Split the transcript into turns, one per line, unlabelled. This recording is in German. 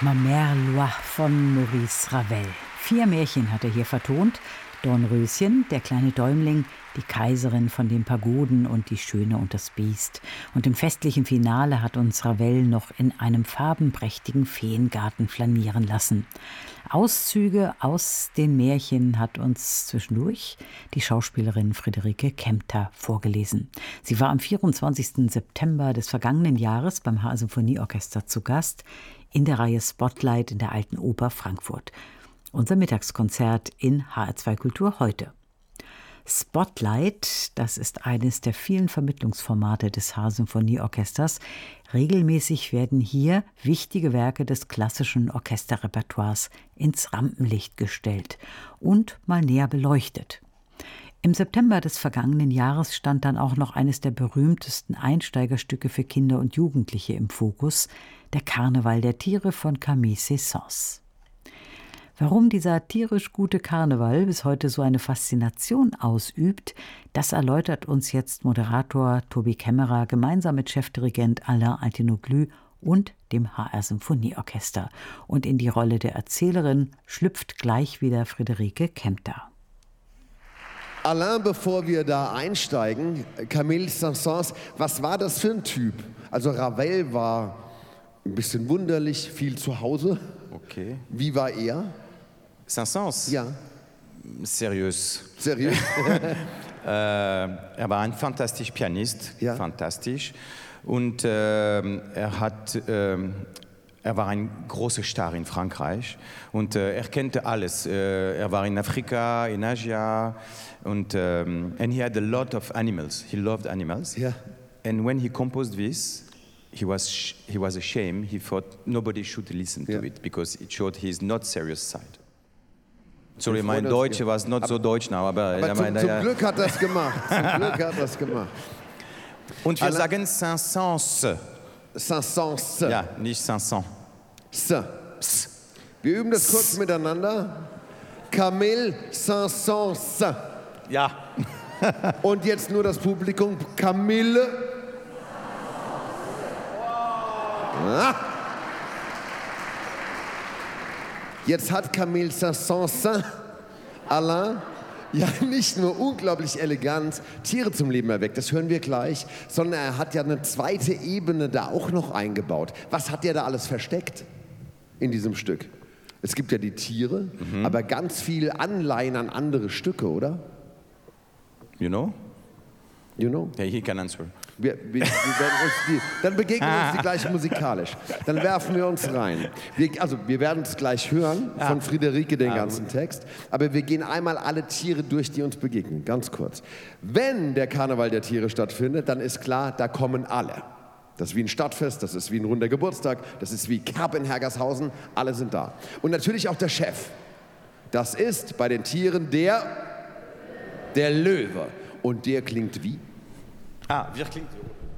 Ma Mère Loire von Maurice Ravel. 4 Märchen hat er hier vertont. Dornröschen, der kleine Däumling, die Kaiserin von den Pagoden und die Schöne und das Biest. Und im festlichen Finale hat uns Ravel noch in einem farbenprächtigen Feengarten flanieren lassen. Auszüge aus den Märchen hat uns zwischendurch die Schauspielerin Friederike Kempter vorgelesen. Sie war am 24. September des vergangenen Jahres beim HR-Symphonieorchester zu Gast in der Reihe Spotlight in der Alten Oper Frankfurt. Unser Mittagskonzert in HR2 Kultur heute. Spotlight, das ist eines der vielen Vermittlungsformate des HR-Symphonieorchesters. Regelmäßig werden hier wichtige Werke des klassischen Orchesterrepertoires ins Rampenlicht gestellt und mal näher beleuchtet. Im September des vergangenen Jahres stand dann auch noch eines der berühmtesten Einsteigerstücke für Kinder und Jugendliche im Fokus, der Karneval der Tiere von Camille Saint-Saëns. Warum dieser tierisch gute Karneval bis heute so eine Faszination ausübt, das erläutert uns jetzt Moderator Tobi Kämmerer gemeinsam mit Chefdirigent Alain Altinoglu und dem HR-Symphonieorchester. Und in die Rolle der Erzählerin schlüpft gleich wieder Friederike Kempter.
Alain, bevor wir da einsteigen, Camille Saint-Saëns, was war das für ein Typ? Also Ravel war ein bisschen wunderlich, viel zu Hause.
Okay.
Wie war er?
Saint-Saëns?
Ja.
Seriös.
Seriös?
Er war ein fantastischer Pianist,
ja.
Fantastisch. Und er war ein großer Star in Frankreich und er kannte alles. Er war in Afrika, in Asia und and he had a lot of animals. He loved animals.
Yeah.
And when he composed this, he was ashamed. He thought nobody should listen to it because it showed his not serious side. Sorry, mein Deutsch war not so deutsch now, aber
zum Glück hat er es gemacht. Zum Glück hat er es gemacht.
Und wir sagen Saint-Saëns.
Saint-Saëns.
Ja, nicht Saint-Saëns.
Wir üben das kurz miteinander. Camille Saint-Saëns.
Ja.
Und jetzt nur das Publikum. Camille. Ah. Jetzt hat Camille Saint-Saëns, Alain, ja nicht nur unglaublich elegant Tiere zum Leben erweckt, das hören wir gleich, sondern er hat ja eine zweite Ebene da auch noch eingebaut. Was hat er da alles versteckt in diesem Stück? Es gibt ja die Tiere, aber ganz viel Anleihen an andere Stücke, oder?
You know?
You know?
Yeah, he can answer.
Wir werden dann begegnen wir uns die gleich musikalisch. Dann werfen wir uns rein. Wir werden es gleich hören von Friederike, den ganzen Text. Aber wir gehen einmal alle Tiere durch, die uns begegnen. Ganz kurz. Wenn der Karneval der Tiere stattfindet, dann ist klar, da kommen alle. Das ist wie ein Stadtfest, das ist wie ein runder Geburtstag, das ist wie Kerb in Hergershausen. Alle sind da. Und natürlich auch der Chef. Das ist bei den Tieren der Löwe. Und der klingt wie?
Wir klingt